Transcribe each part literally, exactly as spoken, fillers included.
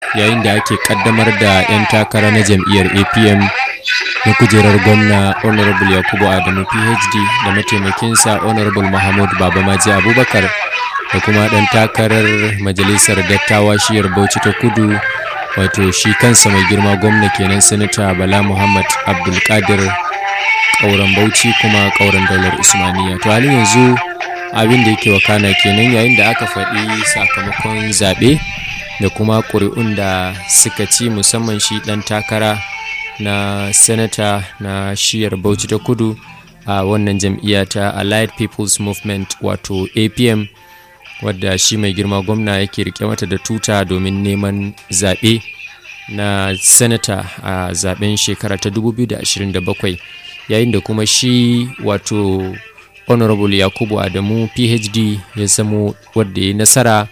yayin da ake kaddamar da 'yan takara na jam'iyyar A P M na kujerar gwamna Honorable Yakubu Adamu P H D da mataimakinsa Honorable Mahmud Babamaji Abubakar da kuma ɗan takarar majalisar dattawa shiyar Bauchi ta Kudu, wato shi kansa mai girma gwamna kenan Sanata Bala Muhammad Abdulkadir ƙauren Bauchi kuma ƙauren daular Usmaniya. To halin yanzu abin da yake wakana kenan yayin da aka faɗi sakamakon zaɓe da kuma ƙuri'un da suka ci, musamman shi ɗan takara na Sanata na shiyar Bauchi ta Kudu a wannan jam'iyya ta Allied People's Movement wato A P M, wadda shi mai girma gwamna yake rike mata da tuta domin neman zaɓe na Sanata a zaɓen shekara ta dubu biyu da ashirin da bakwai, yayin da kuma shi wato Honorable Yakubu Adamu P H D ya zamo wadda ya nasara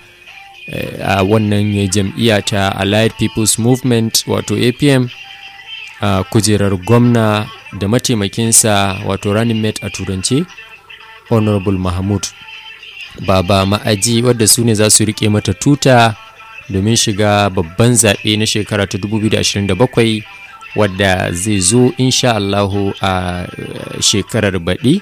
a wannan jam'iyya ta Allied People's Movement wato A P M a kujerar gwamna da mataimakinsa wato running mate a turance Honorable Mahmud Baba Ma'aji, wadda su ne za su rike mata tuta domin shiga babban zaɓe na shekara ta dubu biyu da ashirin da bakwai wadda zai zo insha Allahu a shekarar baɗi.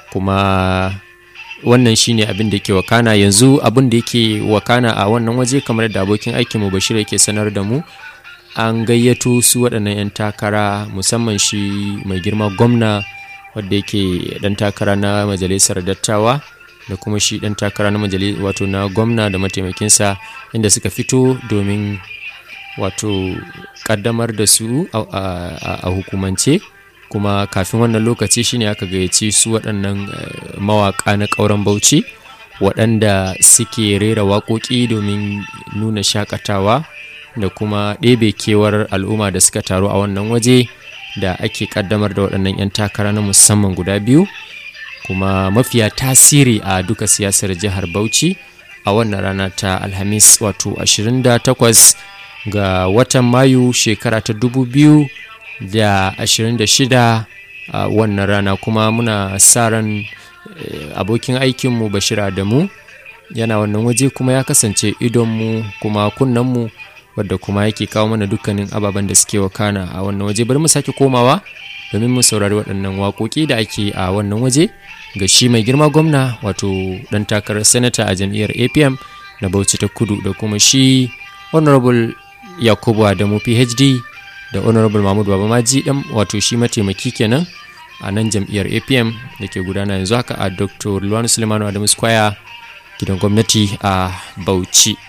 Kuma wannan shine abin da ke wakana yanzu. Abin da yake wakana a wannan waje, kamar da abokin aikinmu Bashir yake sanar da mu, an gayyato su waɗannan 'yan takara, musamman shi mai girma gwamna wadda yake ɗan takara na majalisar dattawa da kuma shi ɗan takara na majalisar wato na gwamna da mataimakinsa, inda suka fito domin wato kaddamar da su a, a, a hukumance. Kuma kafin wannan lokaci shine aka gayyaci su waɗannan mawaƙa na ƙauren Bauchi waɗanda suke rera waƙoƙi domin nuna shakatawa da kuma ɗebe kewar al'umma da suka taru a wannan waje da ake kaddamar da waɗannan 'yan takara na musamman guda biyu, kuma mafiya tasiri a duka siyasar jihar Bauchi a wannan rana ta Alhamis wato ashirin da takwas ga watan Mayu shekara ta dubu biyu da ashirin da shida a wannan rana. Kuma muna sa ran abokin aikinmu Bashir Adamu yana wannan waje kuma ya kasance idonmu kuma kunnenmu, wadda kuma yake kawo mana dukkanin ababen da suke wakana a wannan waje. Bari mu sake komawa domin mu saurari waɗannan waƙoƙi da ake a wannan waje ga shi mai girma gwamna wato ɗan takarar Sanata a jam'iyyar A P M na Bauchi ta Kudu da kuma shi Honorable Yakubu Adamu P H D da Honorable Mahmud Babamaji dan wato shi mataimaki kenan a nan jam'iyyar A P M da ke gudana yanzu haka a Doctor Luwanu Sulemanu Adamu Square gidan gwamnati a Bauchi.